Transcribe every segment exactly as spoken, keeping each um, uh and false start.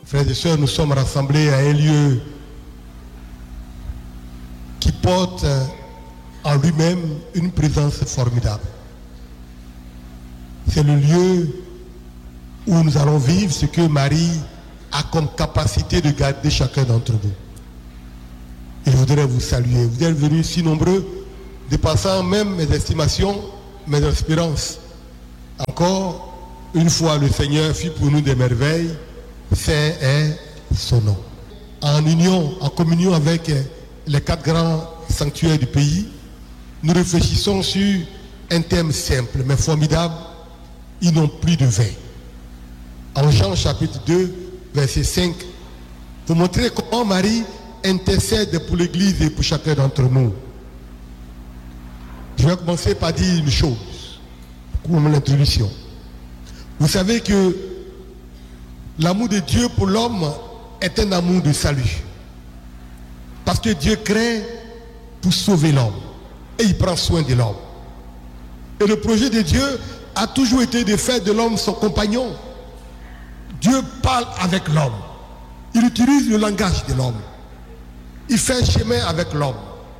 Frères et sœurs, nous sommes rassemblés à un lieu qui porte en lui-même une présence formidable. C'est le lieu où nous allons vivre ce que Marie a comme capacité de garder chacun d'entre nous. Et je voudrais vous saluer. Vous êtes venus si nombreux, dépassant même mes estimations, mes espérances. Encore une fois, le Seigneur fit pour nous des merveilles. Saint est son nom. En union, en communion avec les quatre grands sanctuaires du pays, nous réfléchissons sur un thème simple mais formidable. Ils n'ont plus de vin. En Jean chapitre deux, verset cinq, pour montrer comment Marie intercède pour l'Église et pour chacun d'entre nous. Je vais commencer par dire une chose, comme l'introduction. Vous savez que l'amour de Dieu pour l'homme est un amour de salut. Parce que Dieu crée pour sauver l'homme. Et il prend soin de l'homme. Et le projet de Dieu a toujours été de faire de l'homme son compagnon. Dieu parle avec l'homme. Il utilise le langage de l'homme. Il fait un chemin avec l'homme.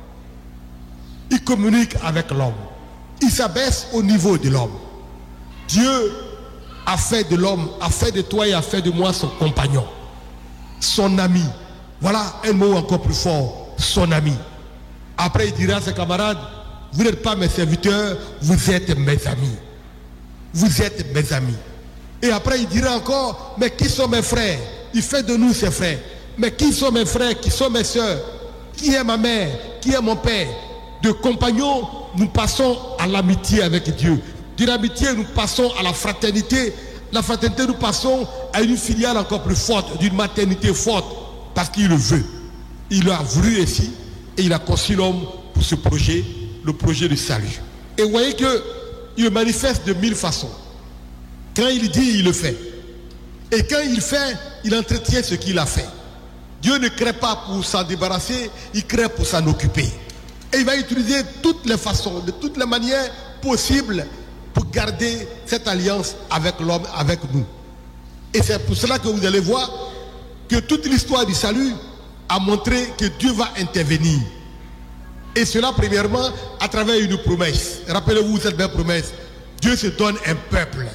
Il communique avec l'homme. Il s'abaisse au niveau de l'homme. Dieu a fait de l'homme, a fait de toi et a fait de moi son compagnon, son ami. Voilà un mot encore plus fort, son ami. Après il dira à ses camarades, vous n'êtes pas mes serviteurs, vous êtes mes amis. Vous êtes mes amis. Et après il dira encore, mais qui sont mes frères? Il fait de nous ses frères. Mais qui sont mes frères? Qui sont mes soeurs? Qui est ma mère? Qui est mon père? De compagnons, nous passons à l'amitié avec Dieu. De l'amitié, nous passons à la fraternité. La fraternité, nous passons à une filiale encore plus forte, d'une maternité forte, parce qu'il le veut. Il a voulu ainsi, et il a conçu l'homme pour ce projet, le projet du salut. Et vous voyez qu'il le manifeste de mille façons. Quand il dit, il le fait. Et quand il fait, il entretient ce qu'il a fait. Dieu ne crée pas pour s'en débarrasser, il crée pour s'en occuper. Et il va utiliser toutes les façons, de toutes les manières possibles pour garder cette alliance avec l'homme, avec nous. Et c'est pour cela que vous allez voir que toute l'histoire du salut a montré que Dieu va intervenir. Et cela, premièrement, à travers une promesse. Rappelez-vous cette belle promesse. Dieu se donne un peuple.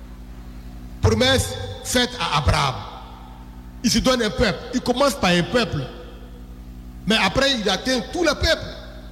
Promesse faite à Abraham. Il se donne un peuple. Il commence par un peuple. Mais après, il atteint tout le peuple.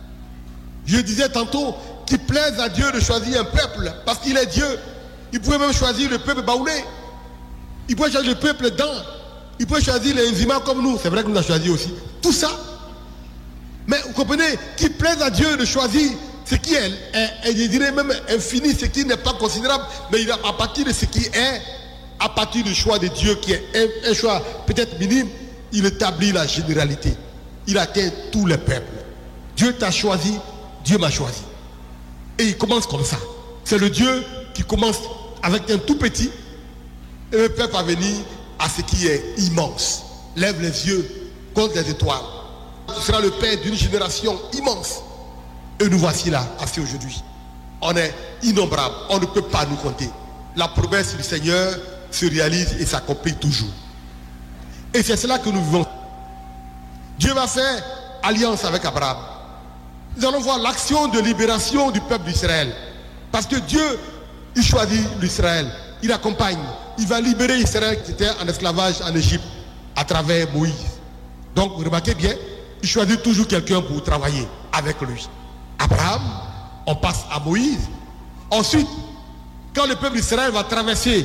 Je disais tantôt qu'il plaise à Dieu de choisir un peuple. Parce qu'il est Dieu. Il pouvait même choisir le peuple baoulé. Il pouvait choisir le peuple Dan. Il pouvait choisir les Nzima comme nous. C'est vrai que nous avons choisi aussi. Tout ça. Mais vous comprenez qu'il plaise à Dieu de choisir ce qui est, est, est, je dirais même infini, ce qui n'est pas considérable. Mais il a, à partir de ce qui est, à partir du choix de Dieu qui est un, un choix peut-être minime, il établit la généralité. Il atteint tous les peuples. Dieu t'a choisi, Dieu m'a choisi. Et il commence comme ça. C'est le Dieu qui commence avec un tout petit et le peuple va venir à ce qui est immense. Lève les yeux contre les étoiles. Tu seras le père d'une génération immense. Et nous voici là, assis aujourd'hui. On est innombrables, on ne peut pas nous compter. La promesse du Seigneur se réalise et s'accomplit toujours. Et c'est cela que nous vivons. Dieu va faire alliance avec Abraham. Nous allons voir l'action de libération du peuple d'Israël. Parce que Dieu, il choisit l'Israël. Il accompagne. Il va libérer Israël qui était en esclavage en Égypte à travers Moïse. Donc, vous remarquez bien, il choisit toujours quelqu'un pour travailler avec lui. Abraham, on passe à Moïse. Ensuite, quand le peuple d'Israël va traverser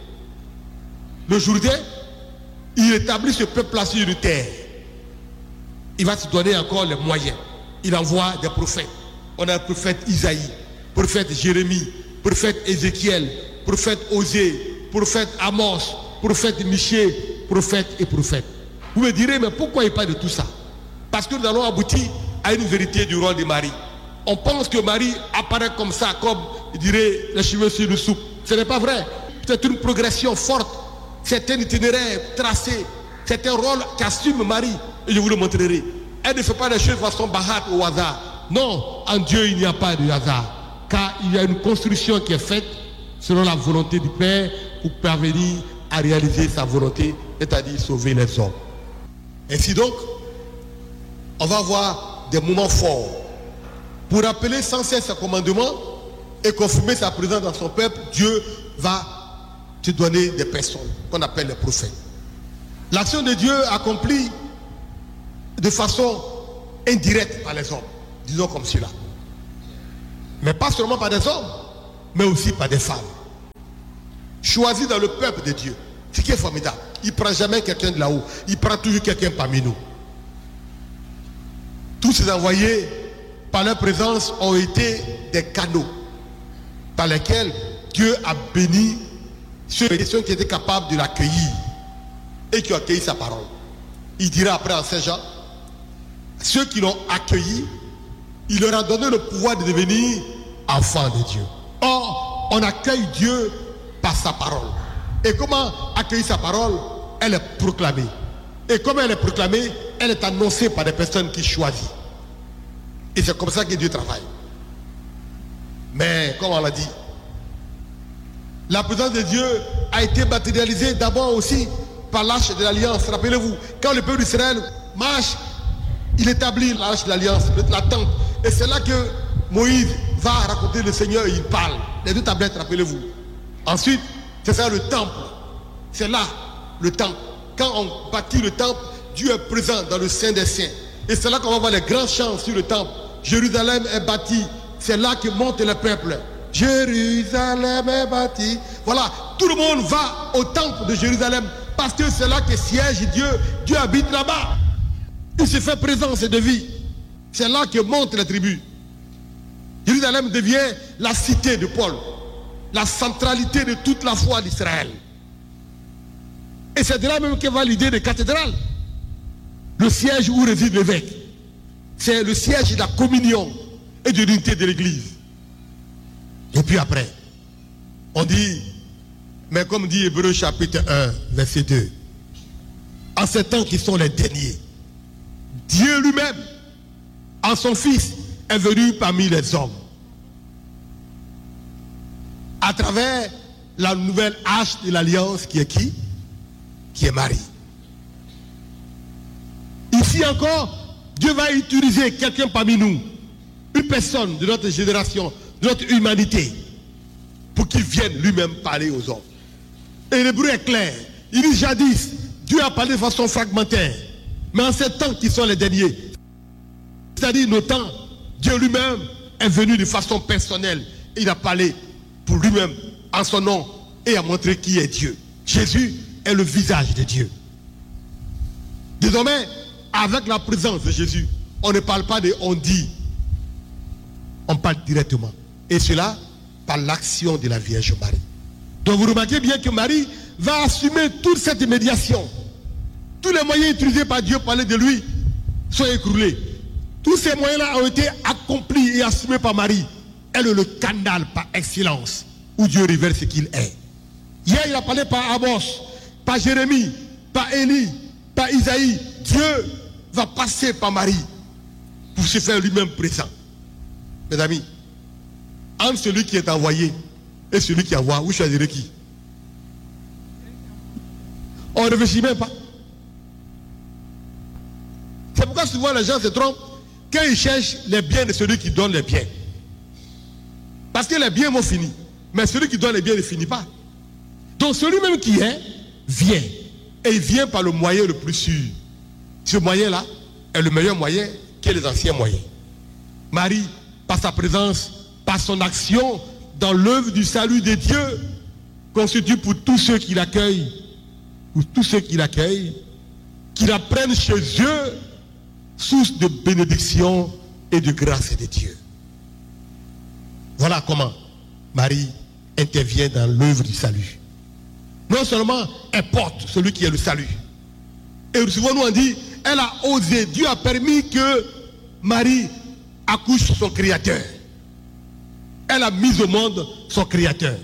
le Jourdain, il établit ce peuple-là sur une terre. Il va se donner encore les moyens. Il envoie des prophètes. On a le prophète Isaïe, prophète Jérémie, prophète Ézéchiel, prophète Osée, prophète Amos, prophète Michée, prophète et prophète. Vous me direz, mais pourquoi il parle de tout ça? Parce que nous allons aboutir à une vérité du rôle de Marie. On pense que Marie apparaît comme ça, comme, je dirais, les cheveux sur le soupe. Ce n'est pas vrai. C'est une progression forte. C'est un itinéraire tracé. C'est un rôle qu'assume Marie. Et je vous le montrerai. Elle ne fait pas les choses de façon bahate au hasard. Non, en Dieu, il n'y a pas de hasard. Car il y a une construction qui est faite selon la volonté du Père pour parvenir à réaliser sa volonté c'est-à-dire sauver les hommes. Ainsi donc, on va avoir des moments forts pour rappeler sans cesse ses commandements et confirmer sa présence dans son peuple. Dieu va te donner des personnes qu'on appelle les prophètes. L'action de Dieu accomplie de façon indirecte par les hommes, disons comme cela. Mais pas seulement par des hommes, mais aussi par des femmes. Choisis dans le peuple de Dieu. Ce qui est formidable. Il ne prend jamais quelqu'un de là-haut. Il prend toujours quelqu'un parmi nous. Tous ces envoyés, par leur présence, ont été des canaux par lesquels Dieu a béni ceux qui étaient capables de l'accueillir et qui ont accueilli sa parole. Il dira après en Saint Jean, ceux qui l'ont accueilli, il leur a donné le pouvoir de devenir enfants de Dieu. Or, on accueille Dieu par sa parole. Et comment accueillir sa parole? Elle est proclamée. Et comme elle est proclamée, elle est annoncée par des personnes qui choisissent. Et c'est comme ça que Dieu travaille. Mais, comme on l'a dit, la présence de Dieu a été matérialisée d'abord aussi par l'arche de l'alliance. Rappelez-vous, quand le peuple d'Israël marche, il établit l'arche de l'alliance, la tente. Et c'est là que Moïse va raconter le Seigneur et il parle. Les deux tablettes, rappelez-vous. Ensuite, c'est ça le temple. C'est là le temple. Quand on bâtit le temple, Dieu est présent dans le Saint des Saints. Et c'est là qu'on va voir les grands chants sur le temple. Jérusalem est bâtie. C'est là que monte le peuple. Jérusalem est bâtie. Voilà, tout le monde va au temple de Jérusalem parce que c'est là que siège Dieu. Dieu habite là-bas. Il se fait présence de vie. C'est là que montent les tribus. Jérusalem devient la cité de Paul, la centralité de toute la foi d'Israël. Et c'est de là même que va l'idée de cathédrale. Le siège où réside l'évêque. C'est le siège de la communion et de l'unité de l'Église. Et puis après, on dit, mais comme dit Hébreux chapitre un, verset deux, en ces temps qui sont les derniers, Dieu lui-même, en son Fils, est venu parmi les hommes. À travers la nouvelle arche de l'alliance qui est qui? Qui est Marie. Ici encore, Dieu va utiliser quelqu'un parmi nous, une personne de notre génération, de notre humanité, pour qu'il vienne lui-même parler aux hommes. Et l'hébreu est clair. Il dit jadis, Dieu a parlé de façon fragmentaire. Mais en ces temps qui sont les derniers, c'est-à-dire nos temps, Dieu lui-même est venu de façon personnelle. Il a parlé pour lui-même, en son nom, et a montré qui est Dieu. Jésus est le visage de Dieu. Désormais, avec la présence de Jésus, on ne parle pas de on dit. On parle directement. Et cela par l'action de la Vierge Marie. Donc vous remarquez bien que Marie va assumer toute cette médiation. Tous les moyens utilisés par Dieu pour parler de lui sont écroulés. Tous ces moyens-là ont été accomplis et assumés par Marie. Elle est le canal par excellence où Dieu révèle ce qu'il est. Hier, il a parlé par Amos, par Jérémie, par Élie, par Isaïe. Dieu va passer par Marie pour se faire lui-même présent. Mes amis, entre celui qui est envoyé et celui qui envoie, vous choisirez qui? On ne réfléchit même pas. C'est pourquoi souvent les gens se trompent quand ils cherchent les biens de celui qui donne les biens. Parce que les biens vont finir. Mais celui qui donne les biens ne finit pas. Donc celui-même qui est, vient. Et il vient par le moyen le plus sûr. Ce moyen-là est le meilleur moyen que les anciens moyens. Marie, par sa présence, par son action dans l'œuvre du salut de Dieu, constitue pour tous ceux qui l'accueillent, pour tous ceux qui l'accueillent, qui la prennent chez eux, source de bénédiction et de grâce de Dieu. Voilà comment Marie intervient dans l'œuvre du salut. Non seulement elle porte celui qui est le salut. Et souvent nous on dit, elle a osé, Dieu a permis que Marie accouche son créateur. Elle a mis au monde son créateur.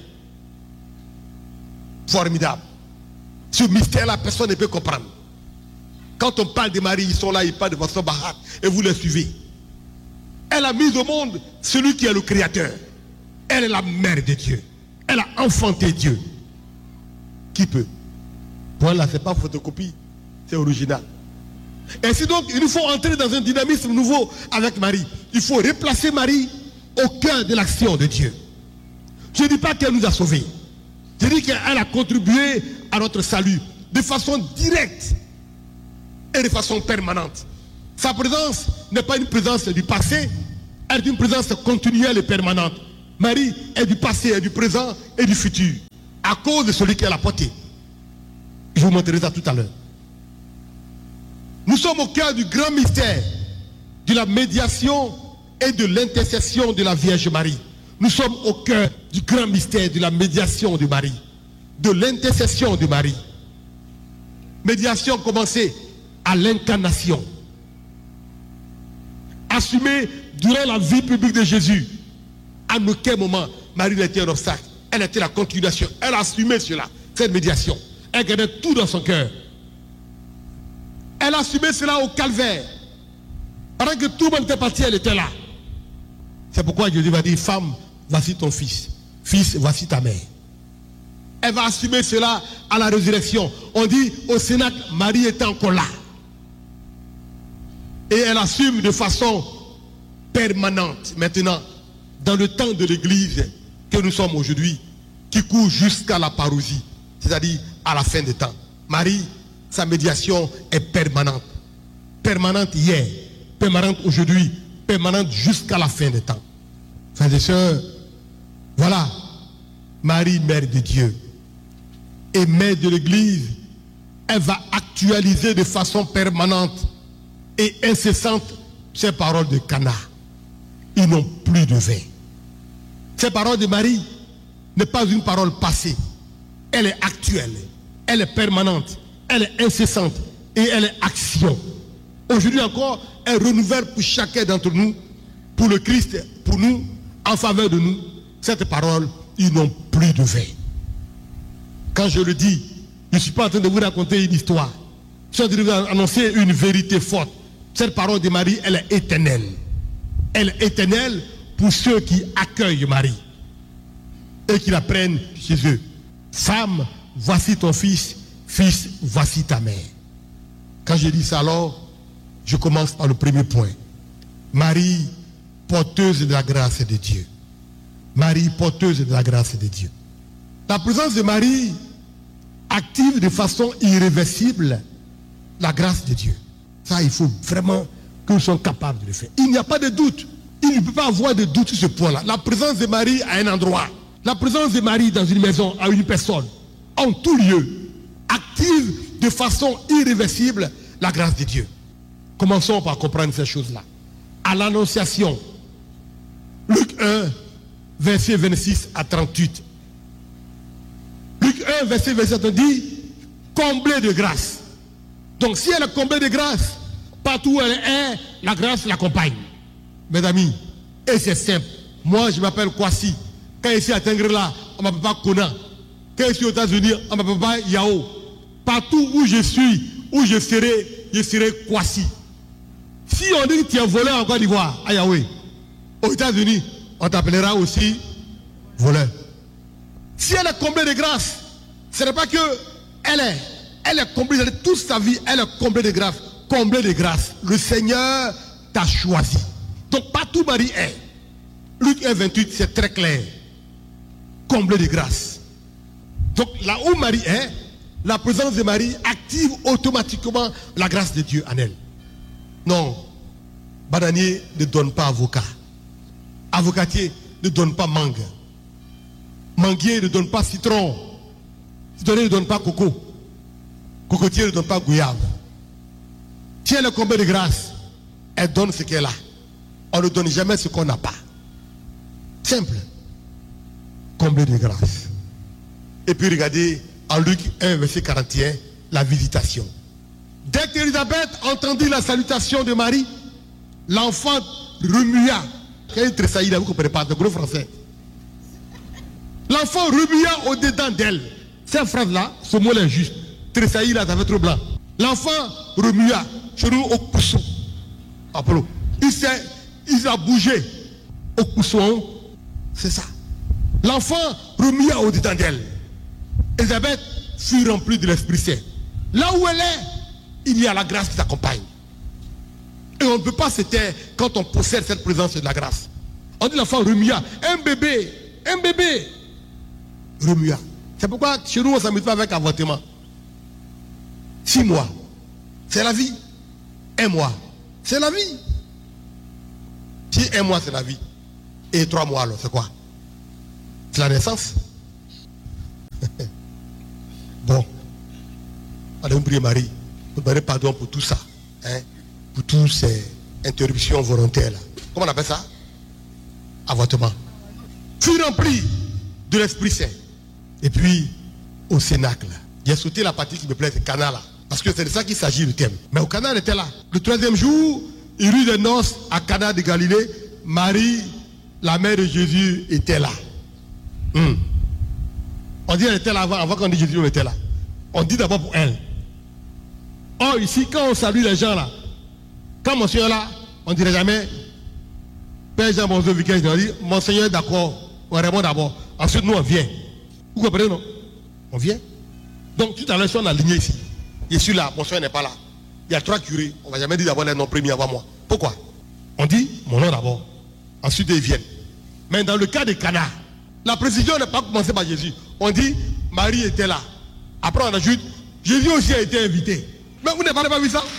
Formidable. Ce mystère-là, personne ne peut comprendre. Quand on parle de Marie, ils sont là, ils parlent de façon baraque, et vous les suivez. Elle a mis au monde celui qui est le créateur. Elle est la mère de Dieu. Elle a enfanté Dieu. Qui peut? Point là, ce n'est pas photocopie, c'est original. Ainsi donc, il nous faut entrer dans un dynamisme nouveau avec Marie. Il faut replacer Marie au cœur de l'action de Dieu. Je ne dis pas qu'elle nous a sauvés. Je dis qu'elle a contribué à notre salut de façon directe et de façon permanente. Sa présence n'est pas une présence du passé, elle est une présence continuelle et permanente. Marie est du passé, est du présent et du futur, à cause de celui qu'elle a porté. Je vous montrerai ça tout à l'heure. Nous sommes au cœur du grand mystère de la médiation et de l'intercession de la Vierge Marie. Nous sommes au cœur du grand mystère de la médiation de Marie, de l'intercession de Marie. Médiation commencée à l'incarnation, assumée durant la vie publique de Jésus. À aucun moment, Marie n'était un obstacle. Elle était la continuation. Elle a assumé cela, cette médiation. Elle gardait tout dans son cœur. Elle a assumé cela au calvaire. Pendant que tout le monde était parti, elle était là. C'est pourquoi Jésus va dire, femme, voici ton fils. Fils, voici ta mère. Elle va assumer cela à la résurrection. On dit au Cénacle, Marie était encore là. Et elle assume de façon permanente, maintenant, dans le temps de l'Église que nous sommes aujourd'hui, qui court jusqu'à la parousie, c'est-à-dire à la fin des temps. Marie, sa médiation est permanente. Permanente hier, permanente aujourd'hui, permanente jusqu'à la fin des temps. Frères et sœurs, voilà, Marie, mère de Dieu, et mère de l'Église, elle va actualiser de façon permanente et incessante ces paroles de Cana. Ils n'ont plus de vin. Ces paroles de Marie n'est pas une parole passée. Elle est actuelle, elle est permanente, elle est incessante et elle est action. Aujourd'hui encore, elle renouvelle pour chacun d'entre nous, pour le Christ, pour nous, en faveur de nous, cette parole, ils n'ont plus de vin. Quand je le dis, je ne suis pas en train de vous raconter une histoire. Je suis en train de vous annoncer une vérité forte. Cette parole de Marie, elle est éternelle. Elle est éternelle pour ceux qui accueillent Marie et qui la prennent chez eux. Femme, voici ton fils. Fils, voici ta mère. Quand je dis ça alors, je commence par le premier point. Marie, porteuse de la grâce de Dieu. Marie, porteuse de la grâce de Dieu. La présence de Marie active de façon irréversible la grâce de Dieu. Ça, il faut vraiment que nous soyons capables de le faire. Il n'y a pas de doute. Il ne peut pas avoir de doute sur ce point-là. La présence de Marie à un endroit, la présence de Marie dans une maison, à une personne, en tout lieu, active de façon irréversible la grâce de Dieu. Commençons par comprendre ces choses-là. À l'Annonciation, Luc un, verset vingt-six à trente-huit. Luc un, verset vingt-sept, on dit, comblée de grâce. Donc si elle est comblée de grâce, partout où elle est, la grâce l'accompagne. Mes amis, et c'est simple. Moi, je m'appelle Kwasi. Quand ici à Tengrela, on ne m'appelle pas Kona. Quand ici aux États-Unis, on ne m'appelle pas Yao. Partout où je suis, où je serai, je serai Kwasi. Si on dit que tu es voleur en Côte d'Ivoire, à Yahweh, aux États-Unis, on t'appellera aussi voleur. Si elle est comblée de grâce, ce n'est pas que elle est, elle est comblée de toute sa vie, elle est comblée de grâce, comblée de grâce. Le Seigneur t'a choisi. Donc partout Marie est. Luc un, vingt-huit, c'est très clair. Comblée de grâce. Donc là où Marie est, la présence de Marie active automatiquement la grâce de Dieu en elle. Non, bananier ne donne pas avocat. Avocatier ne donne pas mangue. Manguier ne donne pas citron. Citronnier ne donne pas coco. Cocotier ne donne pas gouyave. Si elle est comblée de grâce, elle donne ce qu'elle a. On ne donne jamais ce qu'on n'a pas. Simple. Comblée de grâce. Et puis regardez en Luc un, verset quarante et un, la visitation. Dès qu'Élisabeth entendit la salutation de Marie, l'enfant remua. Quand il tressaillit, vous ne comprenez pas, de gros français. L'enfant remua au-dedans d'elle. Cette phrase-là, ce mot-là est juste. Tressaillit là, ça fait trop blanc. L'enfant remua, chenou au cousson. Apollo. Il s'est, il a bougé au cousson. C'est ça. L'enfant remua au-dedans d'elle. Élisabeth fut remplie de l'Esprit Saint. Là où elle est, il y a la grâce qui t'accompagne. Et on ne peut pas se taire quand on possède cette présence de la grâce. On dit l'enfant remua, un bébé, un bébé, remua. C'est pourquoi chez nous on ne s'amuse pas avec avortement. Six mois, c'est la vie. Un mois, c'est la vie. Si un mois c'est la vie, et trois mois alors, c'est quoi? C'est la naissance. Bon, allons prier Marie pour demander pardon pour tout ça, hein, pour toutes ces interruptions volontaires là. Comment on appelle ça? Avortement. Fut rempli de l'Esprit Saint. Et puis, au Cénacle, j'ai sauté la partie qui me plaît, c'est Cana là. Parce que c'est de ça qu'il s'agit le thème. Mais au Cana, elle était là. Le troisième jour, il eut des noces à Cana de Galilée. Marie, la mère de Jésus, était là. Hum. On dit qu'elle était là avant, avant qu'on dise Jésus était là. On dit d'abord pour elle. Or, ici, quand on salue les gens là, quand monsieur est là, on ne dirait jamais Père Jean Bonzo Vicaire, on dit Monseigneur d'accord, on répond d'abord. Ensuite, nous on vient. Vous comprenez, non? On vient. Donc, tout à l'heure, si on a aligné ici, je suis là, Monseigneur n'est pas là. Il y a trois curés, on ne va jamais dire d'abord les noms premiers avant moi. Pourquoi? On dit mon nom d'abord. Ensuite, ils viennent. Mais dans le cas de Cana, la précision n'est pas commencée par Jésus. On dit Marie était là. Après, on ajoute Jésus aussi a été invité. Mais vous n'avez pas vu ça?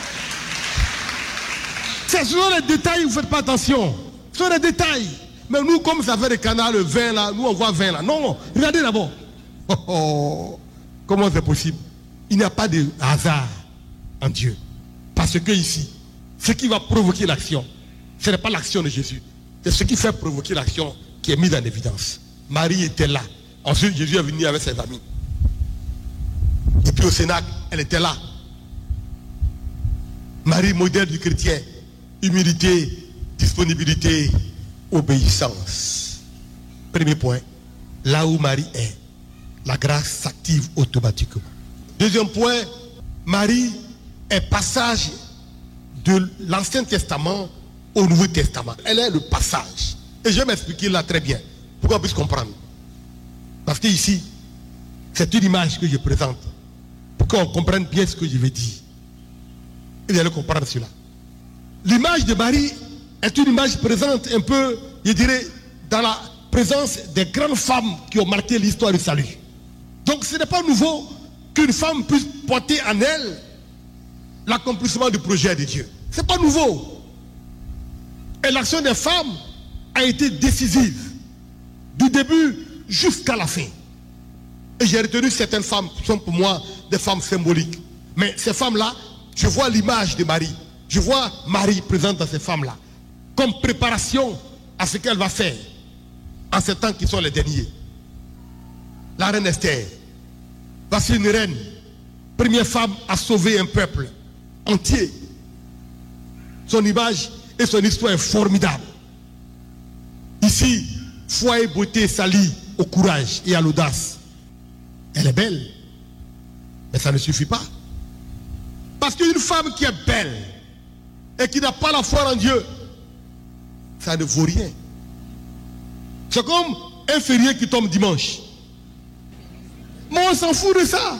C'est sur les détails, vous ne faites pas attention. Ce sont les détails. Mais nous, comme ça fait des canards, le vin là, nous on voit vin là. Non, non, regardez d'abord. Oh, oh. Comment c'est possible? Il n'y a pas de hasard en Dieu. Parce que ici, ce qui va provoquer l'action, ce n'est pas l'action de Jésus. C'est ce qui fait provoquer l'action qui est mise en évidence. Marie était là. Ensuite, Jésus est venu avec ses amis. Et puis au Cénacle, elle était là. Marie, modèle du chrétien. Humilité, disponibilité, obéissance. Premier point. Là où Marie est, la grâce s'active automatiquement. Deuxième point, Marie est passage de l'Ancien Testament au Nouveau Testament. Elle est le passage. Et je vais m'expliquer là très bien, pour qu'on puisse comprendre. Parce que ici, c'est une image que je présente, pour qu'on comprenne bien ce que je vais dire. Et vous allez comprendre cela. L'image de Marie est une image présente un peu, je dirais, dans la présence des grandes femmes qui ont marqué l'histoire du salut. Donc ce n'est pas nouveau qu'une femme puisse porter en elle l'accomplissement du projet de Dieu. Ce n'est pas nouveau. Et l'action des femmes a été décisive du début jusqu'à la fin. Et j'ai retenu certaines femmes qui sont pour moi des femmes symboliques. Mais ces femmes-là, je vois l'image de Marie. Je vois Marie présente dans ces femmes-là comme préparation à ce qu'elle va faire en ces temps qui sont les derniers. La reine Esther, voici une reine, première femme à sauver un peuple entier. Son image et son histoire est formidable. Ici, foi et beauté s'allient au courage et à l'audace. Elle est belle, mais ça ne suffit pas. Parce qu'une femme qui est belle et qui n'a pas la foi en Dieu, ça ne vaut rien. C'est comme un férié qui tombe dimanche. Mais on s'en fout de ça.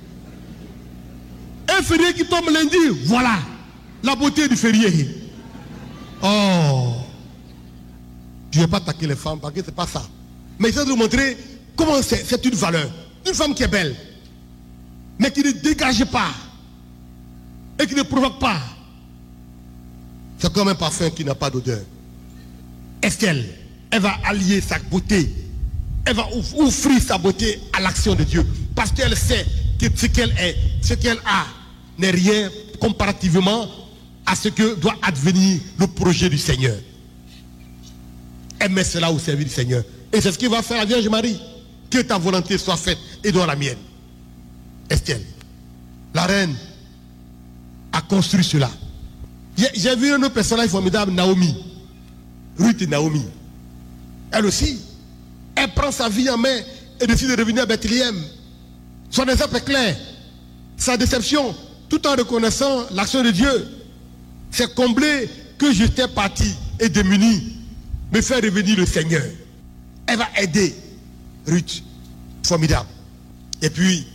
Un férié qui tombe lundi, voilà la beauté du férié. Oh, je ne vais pas attaquer les femmes parce que ce n'est pas ça. Mais je vais vous montrer comment c'est une valeur. Une femme qui est belle, mais qui ne dégage pas et qui ne provoque pas. C'est comme un parfum qui n'a pas d'odeur. Est-ce qu'elle elle va allier sa beauté, elle va offrir sa beauté à l'action de Dieu, parce qu'elle sait que ce qu'elle est, ce qu'elle a, n'est rien comparativement à ce que doit advenir le projet du Seigneur. Elle met cela au service du Seigneur. Et c'est ce qu'il va faire la Vierge Marie. Que ta volonté soit faite et non la mienne. Estelle, la reine, a construit cela. J'ai vu un autre personnage formidable, Naomi. Ruth et Naomi. Elle aussi, elle prend sa vie en main et décide de revenir à Bethléem. Son exemple est clair. Sa déception, tout en reconnaissant l'action de Dieu, c'est combler que j'étais parti et démuni, me faire revenir le Seigneur. Elle va aider Ruth. Formidable. Et puis,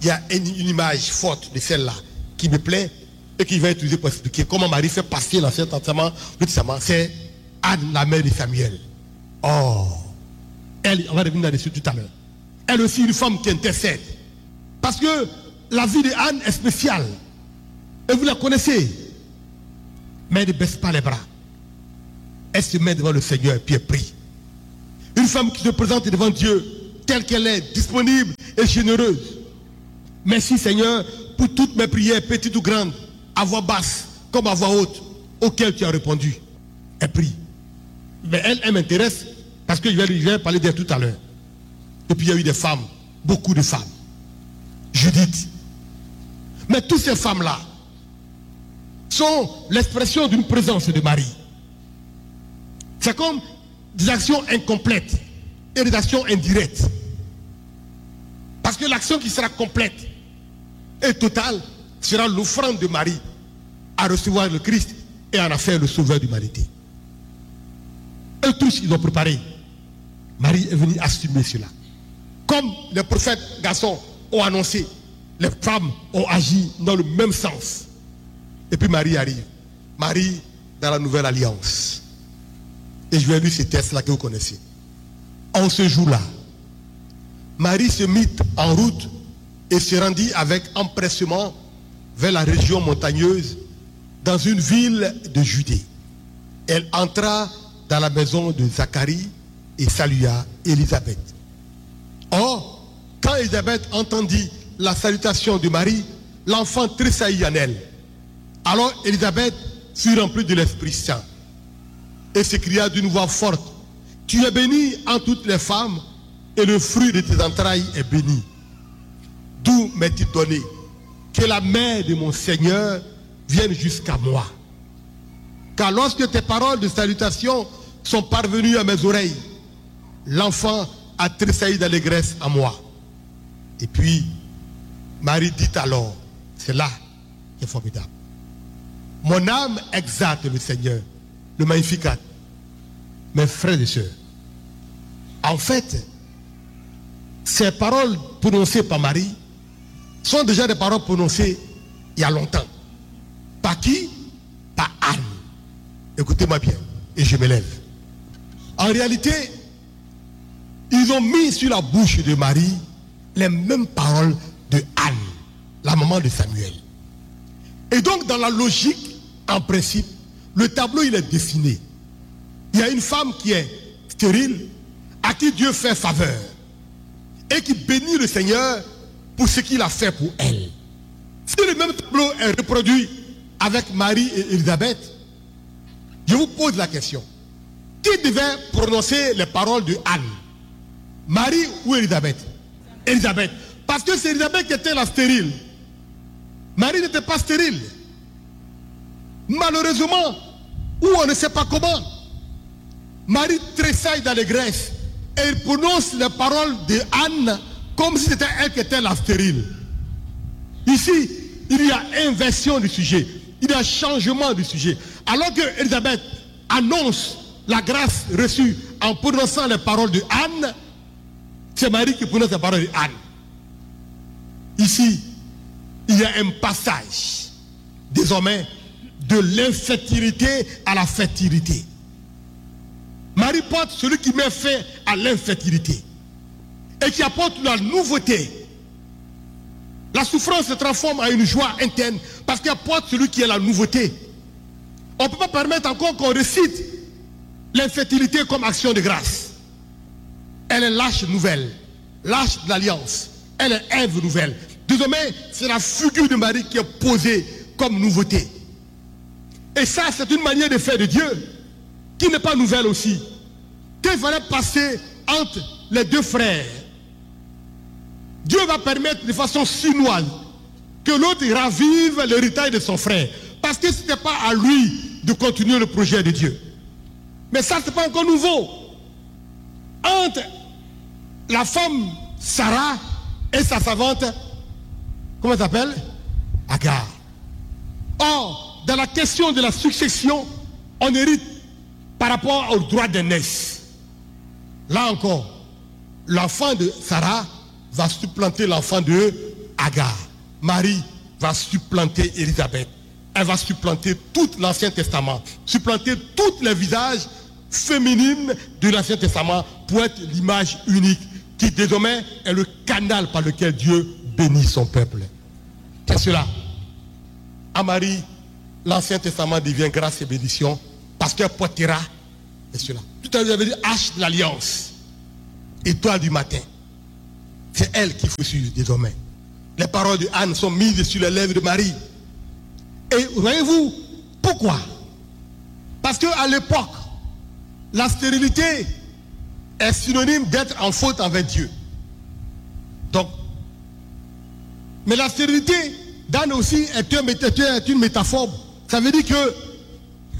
il y a une, une image forte de celle-là qui me plaît et qui va être utilisée pour expliquer comment Marie fait passer l'Ancien Testament, le Testament. C'est Anne, la mère de Samuel. Oh, elle, on va revenir là-dessus tout à l'heure. Elle aussi une femme qui intercède. Parce que la vie de Anne est spéciale. Et vous la connaissez. Mais elle ne baisse pas les bras. Elle se met devant le Seigneur et puis elle prie. Une femme qui se présente devant Dieu telle qu'elle est, disponible et généreuse. Merci Seigneur pour toutes mes prières, petites ou grandes, à voix basse comme à voix haute, auxquelles tu as répondu. Elle prie. Mais elle, elle m'intéresse parce que je vais, je vais parler d'elle tout à l'heure. Et puis il y a eu des femmes, beaucoup de femmes. Judith. Mais toutes ces femmes-là sont l'expression d'une présence de Marie. C'est comme des actions incomplètes et des actions indirectes. Parce que l'action qui sera complète et totale sera l'offrande de Marie à recevoir le Christ et à en faire le sauveur de l'humanité. Eux tous, ils ont préparé. Marie est venue assumer cela. Comme les prophètes garçons ont annoncé, les femmes ont agi dans le même sens. Et puis Marie arrive. Marie dans la nouvelle alliance. Et je vais lire ces textes-là que vous connaissez. En ce jour-là, Marie se mit en route et se rendit avec empressement vers la région montagneuse dans une ville de Judée. Elle entra dans la maison de Zacharie et salua Élisabeth. Or, quand Élisabeth entendit la salutation de Marie, l'enfant tressaillit en elle. Alors Élisabeth fut remplie de l'Esprit Saint et s'écria d'une voix forte, « Tu es bénie en toutes les femmes, et le fruit de tes entrailles est béni. D'où m'est-il donné que la mère de mon Seigneur vienne jusqu'à moi? Car lorsque tes paroles de salutation sont parvenues à mes oreilles, l'enfant a tressailli d'allégresse à moi. » Et puis, Marie dit alors, c'est là qui est formidable. « Mon âme exalte le Seigneur, le Magnificat. » Mes frères et sœurs, en fait, ces paroles prononcées par Marie sont déjà des paroles prononcées il y a longtemps. Par qui? Par Anne. Écoutez-moi bien, et je me lève. En réalité, ils ont mis sur la bouche de Marie les mêmes paroles de Anne, la maman de Samuel. Et donc, dans la logique, en principe, le tableau, il est dessiné. Il y a une femme qui est stérile, à qui Dieu fait faveur, et qui bénit le Seigneur pour ce qu'il a fait pour elle. Si le même tableau est reproduit avec Marie et Élisabeth, je vous pose la question. Qui devait prononcer les paroles de Anne? Marie ou Élisabeth? Élisabeth. Parce que c'est Élisabeth qui était la stérile. Marie n'était pas stérile. Malheureusement, ou on ne sait pas comment, Marie tressaille d'allégresse et elle prononce les paroles de Anne comme si c'était elle qui était la stérile. Ici, il y a inversion du sujet, il y a changement du sujet. Alors que Élisabeth annonce la grâce reçue en prononçant les paroles de Anne, c'est Marie qui prononce les paroles de Anne. Ici, il y a un passage, désormais, de l'infertilité à la fertilité. Marie porte celui qui met fin à l'infertilité et qui apporte la nouveauté. La souffrance se transforme en une joie interne parce qu'elle porte celui qui est la nouveauté. On ne peut pas permettre encore qu'on récite l'infertilité comme action de grâce. Elle est lâche nouvelle, lâche de l'alliance. Elle est Ève nouvelle. Désormais, c'est la figure de Marie qui est posée comme nouveauté. Et ça, c'est une manière de faire de Dieu qui n'est pas nouvelle aussi. Qu'il fallait passer entre les deux frères. Dieu va permettre de façon chinoise que l'autre ravive l'héritage de son frère. Parce que ce n'était pas à lui de continuer le projet de Dieu. Mais ça, ce n'est pas encore nouveau. Entre la femme Sarah et sa savante, comment elle s'appelle? Agar. Or, dans la question de la succession, on hérite par rapport au droit d'aînesse. Là encore, l'enfant de Sarah va supplanter l'enfant de Agar. Marie va supplanter Élisabeth. Elle va supplanter tout l'Ancien Testament, supplanter tous les visages féminines de l'Ancien Testament pour être l'image unique qui désormais est le canal par lequel Dieu bénit son peuple. C'est cela. À Marie, l'Ancien Testament devient grâce et bénédiction parce qu'elle portera, c'est cela. Tout à l'heure, j'avais dit Arche de l'Alliance, étoile du matin. C'est elle qu'il faut suivre désormais. Les paroles de Anne sont mises sur les lèvres de Marie. Et voyez-vous, pourquoi? Parce qu'à l'époque, la stérilité est synonyme d'être en faute envers Dieu. Donc, mais la stérilité d'Anne aussi est, un, est une métaphore. Ça veut dire que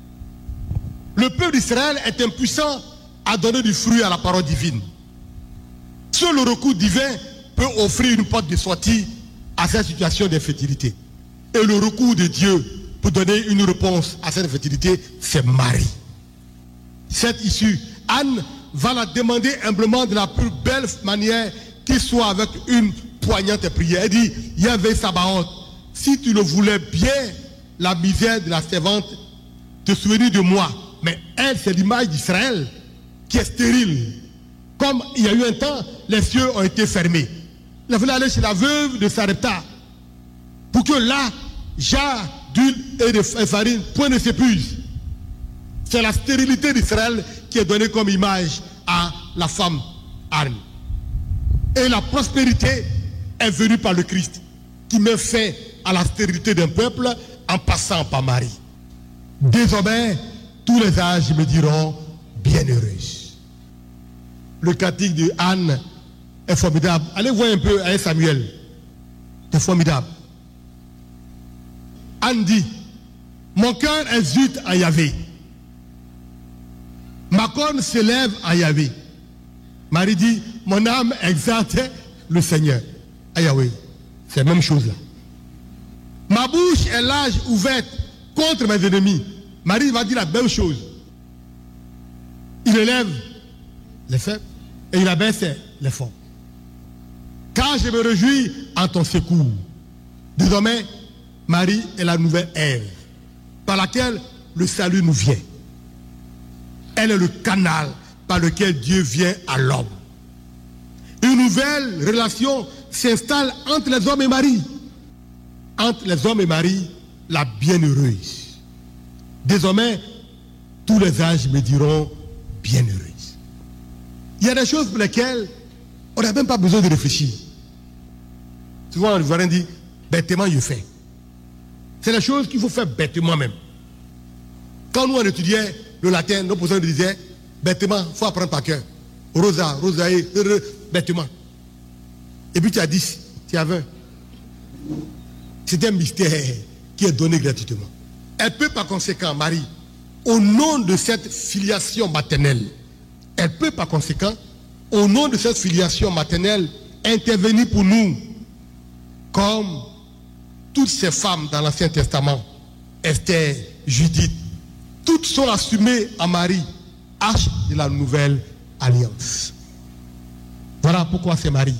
le peuple d'Israël est impuissant à donner du fruit à la parole divine. Seul le recours divin peut offrir une porte de sortie à cette situation d'infertilité. Et le recours de Dieu pour donner une réponse à cette infertilité, c'est Marie. Cette issue, Anne va la demander humblement de la plus belle manière qu'il soit avec une poignante prière. Elle dit, Yahvé Sabaoth, si tu le voulais bien, la misère de la servante, te souvenir de moi. Mais elle, c'est l'image d'Israël qui est stérile. Comme il y a eu un temps, les cieux ont été fermés. Il a fallu aller chez la veuve de Sarepta pour que là, jar d'huile et de farine, point ne s'épuise. C'est la stérilité d'Israël qui est donnée comme image à la femme Anne. Et la prospérité est venue par le Christ, qui met fin à la stérilité d'un peuple en passant par Marie. Désormais, tous les âges me diront bienheureuse. Le cantique de Anne est formidable. Allez voir un peu avec Samuel. C'est formidable. Anne dit, mon cœur exulte en Yahvé. Ma corne s'élève en Yahvé. Marie dit, mon âme exalte le Seigneur. Ah Yahvé, c'est la même chose là. Ma bouche est large, ouverte contre mes ennemis. Marie va dire la même chose. Il élève les faibles et il abaisse les forts. Car je me réjouis en ton secours. Désormais, Marie est la nouvelle Ève par laquelle le salut nous vient. Elle est le canal par lequel Dieu vient à l'homme. Une nouvelle relation s'installe entre les hommes et Marie. Entre les hommes et Marie, la bienheureuse. Désormais, tous les âges me diront bienheureuse. Il y a des choses pour lesquelles on n'a même pas besoin de réfléchir. Souvent, on va dire, bêtement, je fais. C'est des choses qu'il faut faire bêtement même. Quand nous, on étudiait le latin, nos professeurs nous disaient, bêtement, il faut apprendre par cœur. Rosa, rosae, bêtement. Et puis tu as dix, tu as vingt. C'est un mystère qui est donné gratuitement. Elle peut par conséquent, Marie, au nom de cette filiation maternelle, elle peut par conséquent, au nom de cette filiation maternelle, intervenir pour nous, comme toutes ces femmes dans l'Ancien Testament, Esther, Judith, toutes sont assumées à Marie, arche de la nouvelle alliance. Voilà pourquoi c'est Marie.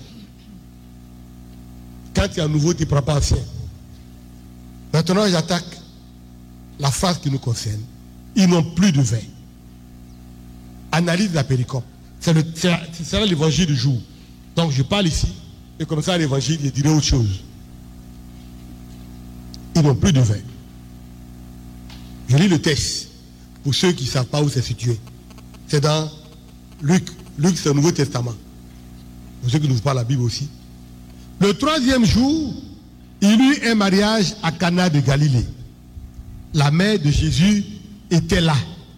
Quand il y a un nouveau, tu ne prends pas ancien. Maintenant, j'attaque la phrase qui nous concerne. Ils n'ont plus de vin. Analyse la péricope. C'est l'évangile du jour. Donc je parle ici, et comme ça l'évangile, je dirai autre chose. Ils n'ont plus de vin. Je lis le texte pour ceux qui ne savent pas où c'est situé. C'est dans Luc. Luc, c'est le Nouveau Testament. Pour ceux qui n'ouvrent pas la Bible aussi. Le troisième jour, il y eut un mariage à Cana de Galilée. La mère de Jésus était là.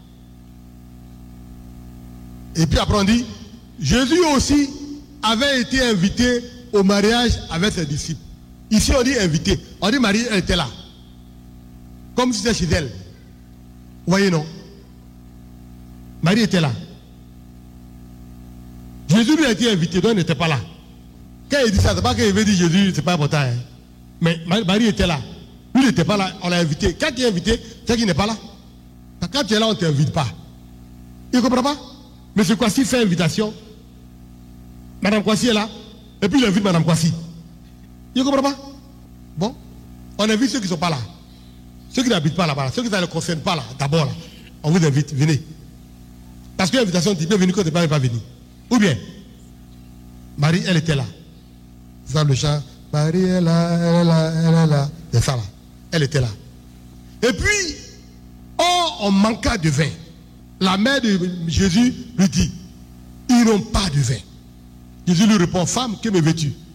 Et puis après on dit, Jésus aussi avait été invité au mariage avec ses disciples. Ici on dit invité. On dit Marie, elle était là. Comme si c'était chez elle. Vous voyez non? Marie était là. Jésus lui a été invité, donc il n'était pas là. Quand il dit ça, c'est pas qu'il veut dire Jésus, c'est pas important. Hein. Mais Marie était là. Lui il n'était pas là, on l'a invité. Quand il est invité, c'est qu'il n'est pas là. Quand tu es là, on ne t'invite pas. Il ne comprend pas? M. Kwasi fait invitation. Madame Kwasi est là. Et puis il invite Madame Kwasi. Il ne comprend pas. Bon, on invite ceux qui ne sont pas là. Ceux qui n'habitent pas là-bas, ceux qui ne le concernent pas là, d'abord là, on vous invite, venez. Parce que l'invitation dit, bienvenue quand tu n'es pas venu. Ou bien, Marie, elle était là. C'est ça le chant. Marie est là, elle est là, elle est là. C'est ça là. Elle était là. Et puis, oh, on manqua de vin. La mère de Jésus lui dit, ils n'ont pas de vin. Jésus lui répond, femme, que me veux-tu?